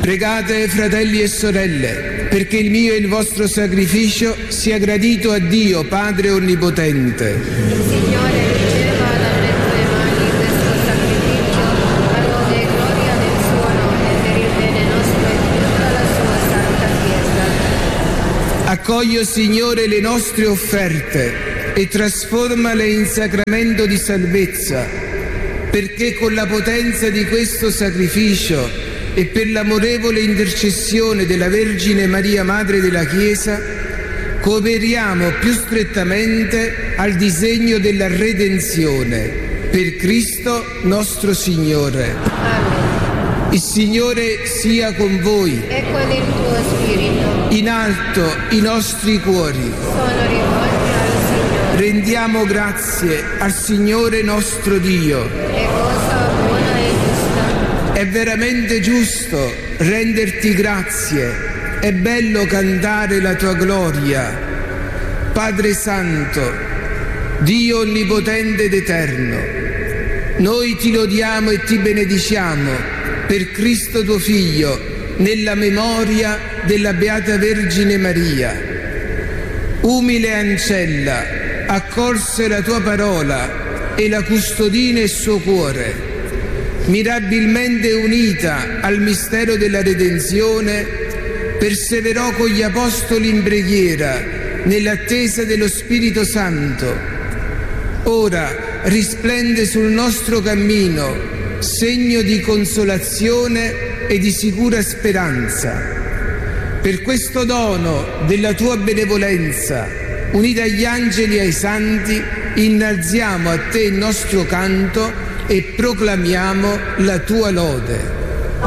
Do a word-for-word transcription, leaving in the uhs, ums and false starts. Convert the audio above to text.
Pregate, fratelli e sorelle, perché il mio e il vostro sacrificio sia gradito a Dio, Padre Onnipotente. Il Signore riceva dalle tue mani questo sacrificio, a lode e gloria del suo nome, per il bene nostro e di tutta la sua santa Chiesa. Accoglie, Signore, le nostre offerte e trasformale in sacramento di salvezza, perché con la potenza di questo sacrificio e per l'amorevole intercessione della Vergine Maria, Madre della Chiesa, cooperiamo più strettamente al disegno della redenzione. Per Cristo nostro Signore. Amen. Il Signore sia con voi. E con il tuo spirito. In alto i nostri cuori. Sono rivolti al Signore. Rendiamo grazie al Signore nostro Dio. È cosa buona e giusta. È veramente giusto renderti grazie, è bello cantare la tua gloria. Padre Santo, Dio Onnipotente ed Eterno, noi ti lodiamo e ti benediciamo per Cristo tuo Figlio, nella memoria della Beata Vergine Maria. Umile ancella, accolse la tua parola e la custodì nel suo cuore. Mirabilmente unita al mistero della redenzione, perseverò con gli apostoli in preghiera, nell'attesa dello Spirito Santo. Ora risplende sul nostro cammino, segno di consolazione e di sicura speranza. Per questo dono della tua benevolenza, unita agli angeli e ai santi, innalziamo a te il nostro canto e proclamiamo la tua lode.